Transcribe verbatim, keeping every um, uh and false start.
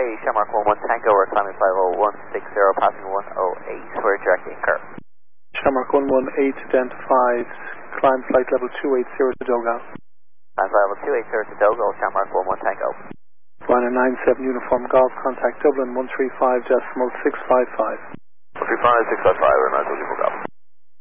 Shamrock one one Tango, we're climbing five oh one six zero, passing one oh eight, we're directly incur. Shamrock one one eight identified, climb flight level two eight zero to Dogal. Climb flight level two eight zero to Dogal, Shamrock one one Tango. Ryanair nine seven Uniform Golf, contact Dublin one three five decimal six five five. one three five six five five, we're nine seven Uniform Golf.